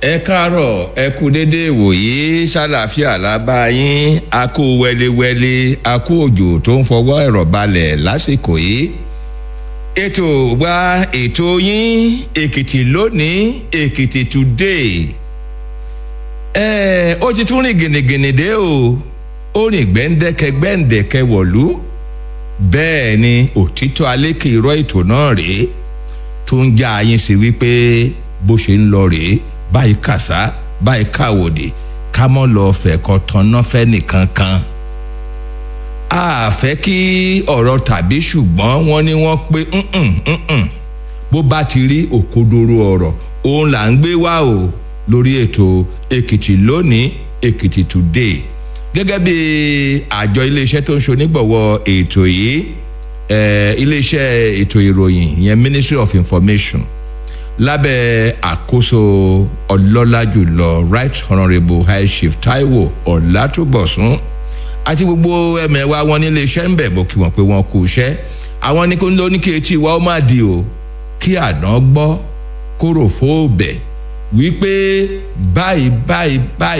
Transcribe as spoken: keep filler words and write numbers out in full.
ẹ káàárọ̀ ẹ kú dédé ìwòyí ṣàlàáfíà lábá yín a kú wẹlewẹle a kú òjò tó ń fọwọ́ ẹ̀rọ̀ balẹ̀ lásìkò yìí. ètò gba ètò yín Èkìtì lónìí Èkìtì today. ẹ ó ti tún rìn gìnìgìnì dé o ó rìn gbẹ́ndẹ́kẹ́ gbẹ́ndẹ́kẹ́ wọ̀lú. bẹ́ẹ̀ ni òtítọ́ alékè irọ́ ètò náà rèé tó ń já yín sí wípé bó ṣe ń lọ rèé báyìí kàsá báyìí káwòdì ká mọ́ lọ fẹ̀kọ́ tanná fẹ́ nìkan kan. a fẹ́ kí ọ̀rọ̀ tàbí ṣùgbọ́n wọ́n ní wọ́n pé bó bá ti rí òkodoro ọ̀rọ̀ òun là ń gbé wá o lórí ètò Èkìtì lónìí Èkìtì today. gẹ́gẹ́ bí àjọ iléeṣẹ́ tó ń ṣonígbọ̀wọ́ ètò yìí iléeṣẹ́ ètò ìròyìn ìyẹn Ministry of Information lábẹ́ àkóso ọlọ́lá jùlọ Right Honourable High Chief Taiwo Ọlátúbọ̀sún àti gbogbo ẹ̀mẹ̀wá wọn nílé iṣẹ́ ń bẹ̀ bó kí wọ́n pé wọ́n kú iṣẹ́ àwọn ní kó ń lọ ní kí etí wa ó má di o kí àdán gbọ́ kóró fóòbẹ̀ wípé báyìí báyìí báyìí.